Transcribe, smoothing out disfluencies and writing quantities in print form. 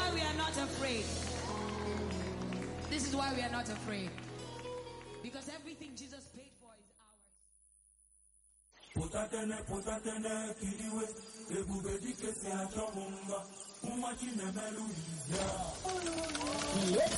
why we are not afraid. This is why we are not afraid. Because everything Jesus paid for is ours. Potatene, kiriwe, ebubedi kese achomumba, umachine melu ya.